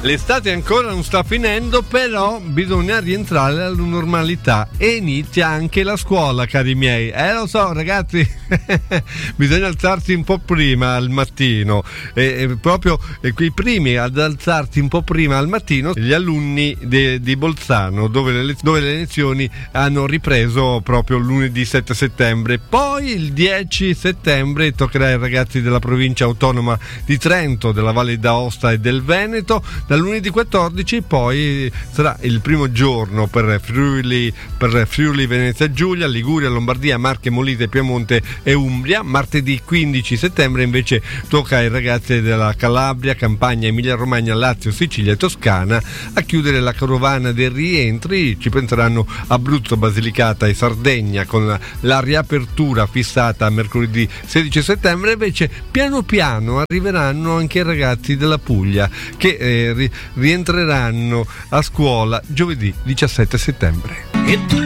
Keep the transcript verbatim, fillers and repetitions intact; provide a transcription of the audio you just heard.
L'estate ancora non sta finendo, però bisogna rientrare alla normalità e inizia anche la scuola, cari miei. Eh lo so ragazzi, bisogna alzarsi un po' prima al mattino, e, e proprio e quei primi ad alzarsi un po' prima al mattino gli alunni de, di Bolzano, dove le, dove le lezioni hanno ripreso proprio lunedì sette settembre. Poi il dieci settembre toccherà ai ragazzi della provincia autonoma di Trento, della Valle d'Aosta e del Veneto. Dal lunedì quattordici poi sarà il primo giorno per Friuli, per Friuli Venezia Giulia, Liguria, Lombardia, Marche, Molise, Piemonte e Umbria. Martedì quindici settembre invece tocca ai ragazzi della Calabria, Campania, Emilia Romagna, Lazio, Sicilia e Toscana a chiudere la carovana dei rientri. Ci penseranno Abruzzo, Basilicata e Sardegna, con la, la riapertura fissata a mercoledì sedici settembre. Invece piano piano arriveranno anche i ragazzi della Puglia, che eh, rientreranno a scuola giovedì diciassette settembre. E tu